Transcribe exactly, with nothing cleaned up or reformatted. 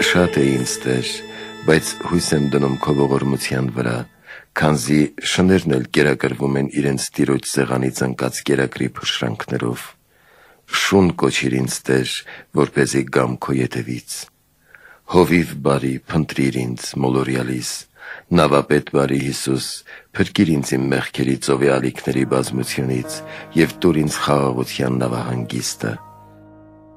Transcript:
Շատ է ինձ Տեր, բայց հույս եմ դնում քո ողորմության վրա, քանզի շներն էլ կերակրվում են իրենց տիրոջ սեղանից ընկած կերակրի փշրանքներով։ Շուն կոչիր ինձ Տեր, որպեսզի գամ քո ետևից։ Հովիվ բարի, փնտրիր ինձ մոլորյալիս, նավապետ բարի Հիսուս, փրկիր ինձ իմ մեղքերի ծովի ալիքների բազմությունից և տուր ինձ խաղաղության նավահանգիստը։